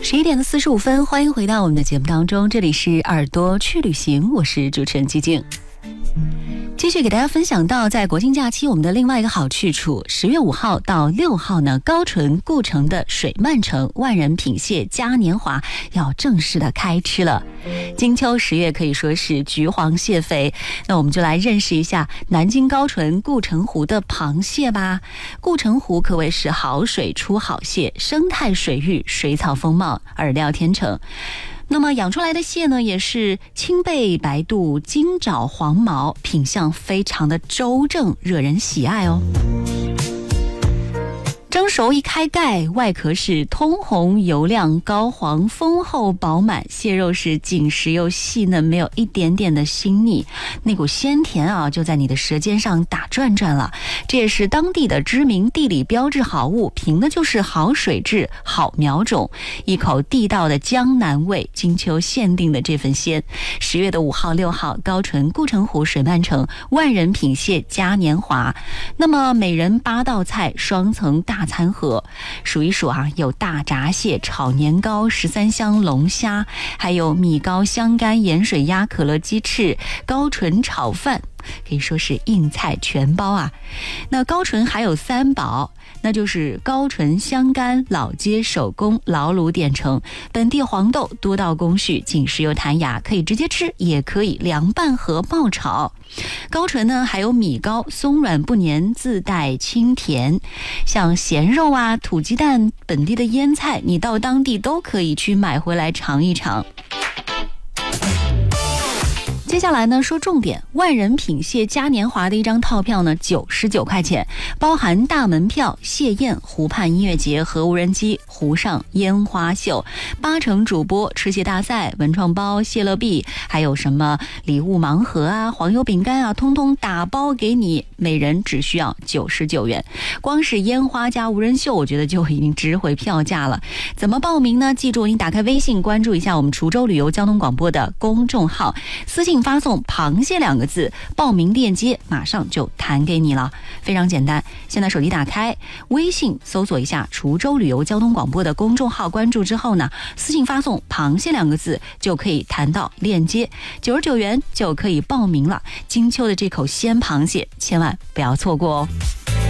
11:45，欢迎回到我们的节目当中，这里是耳朵去旅行，我是主持人寂静。继续给大家分享到，在国庆假期我们的另外一个好去处，10月5号到6号呢，高淳故城的水漫城万人品蟹嘉年华要正式的开吃了。金秋10月可以说是橘黄蟹肥，那我们就来认识一下南京高淳故城湖的螃蟹吧。故城湖可谓是好水出好蟹，生态水域，水草丰茂，饵料天成。那么养出来的蟹呢，也是青背白肚、金爪黄毛，品相非常的周正，惹人喜爱哦。蒸熟一开盖，外壳是通红油亮，膏黄丰厚饱满，蟹肉是紧实又细嫩，没有一点点的腥腻，那股鲜甜啊就在你的舌尖上打转转了。这也是当地的知名地理标志好物，凭的就是好水质、好苗种，一口地道的江南味，金秋限定的这份鲜。10月的5号、6号，高淳故城湖水漫城万人品蟹嘉年华，那么每人8道菜，双层大餐盒，数一数啊，有大闸蟹、炒年糕、13香龙虾，还有米糕、香干、盐水鸭、可乐鸡翅、高淳炒饭，可以说是硬菜全包啊。那高淳还有3宝，那就是高淳香干、老街手工老卤点成，本地黄豆多道工序，紧实又弹牙，可以直接吃，也可以凉拌和爆炒。高淳呢还有米糕，松软不粘，自带清甜，像咸肉啊、土鸡蛋、本地的腌菜，你到当地都可以去买回来尝一尝。接下来呢，说重点，万人品蟹嘉年华的一张套票呢，99块钱，包含大门票、蟹宴、湖畔音乐节、核无人机、湖上烟花秀、8成主播、吃蟹大赛、文创包、蟹乐币，还有什么礼物盲盒啊、黄油饼干啊，通通打包给你，每人只需要99元。光是烟花加无人秀，我觉得就已经值回票价了。怎么报名呢？记住，你打开微信，关注一下我们滁州旅游交通广播的公众号，私信发送螃蟹2个字，报名链接马上就弹给你了，非常简单。现在手机打开微信，搜索一下滁州旅游交通广播的公众号，关注之后呢，私信发送螃蟹2个字就可以弹到链接，99元就可以报名了。金秋的这口鲜螃蟹千万不要错过哦。